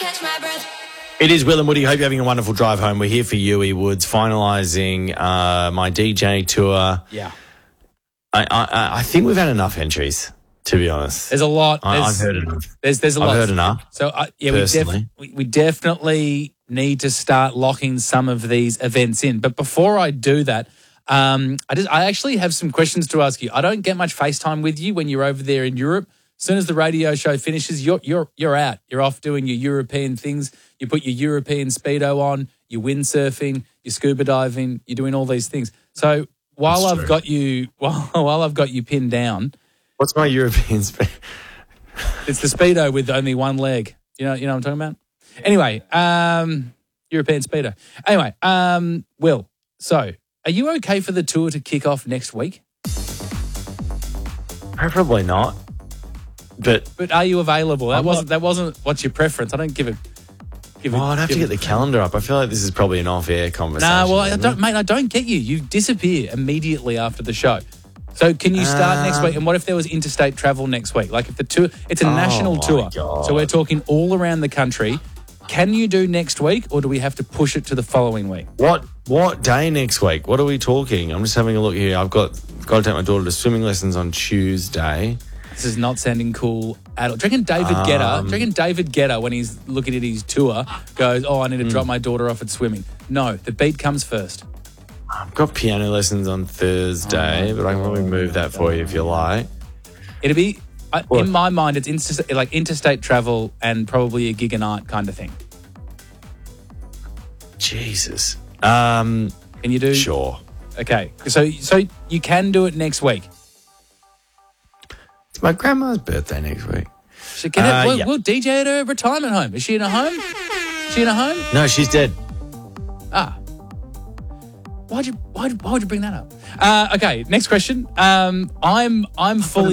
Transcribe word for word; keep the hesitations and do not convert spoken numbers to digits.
It is Will and Woody. Hope you're having a wonderful drive home. We're here for Huey Woods, finalising uh, my D J tour. Yeah. I, I I think we've had enough entries, to be honest. There's a lot. I, There's, I've heard enough. There's, there's a I've lot. heard enough. So, uh, yeah, we, def- we, we definitely need to start locking some of these events in. But before I do that, um, I, just, I actually have some questions to ask you. I don't get much FaceTime with you when you're over there in Europe. As soon as the radio show finishes, you're you're you're out. You're off doing your European things. You put your European Speedo on, you're windsurfing, you're scuba diving, you're doing all these things. So while That's I've true. got got you while while I've got you pinned down, What's my European speed? it's the Speedo with only one leg. You know you know what I'm talking about? Anyway, um, European Speedo. Anyway, um, Will, so are you okay for the tour to kick off next week? Preferably not. But But are you available? That I'm wasn't not- that wasn't what's your preference? I don't give a give well, a, I'd have to give get a- the calendar up. I feel like this is probably an off-air conversation. Nah, well, I isn't don't, it? mate. I don't get you. You disappear immediately after the show. So can you start next week? Um, And what if there was interstate travel next week? Like if the tour, it's a Oh national my tour. God. So we're talking all around the country. Can you do next week, or do we have to push it to the following week? What what day next week? What are we talking? I'm just having a look here. I've got got to take my daughter to swimming lessons on Tuesday. This is not sounding cool at all. Do you reckon David Guetta, Um, do you reckon David Guetta, when he's looking at his tour, goes, oh, I need to Hmm. drop my daughter off at swimming? No, the beat comes first. I've got piano lessons on Thursday, but I can probably move that for you if you like. It'd be, I What? in my mind, it's inter- like interstate travel and probably a gig a night kind of thing. Jesus. Um, Can you do? sure. Okay, so so you can do it next week. It's my grandma's birthday next week. So get it. Uh, we'll, yeah. we'll D J at her retirement home. Is she in a home? Is she in a home? No, she's dead. Ah. Why'd you why'd, why would you bring that up? Uh, okay, next question. Um, I'm I'm fully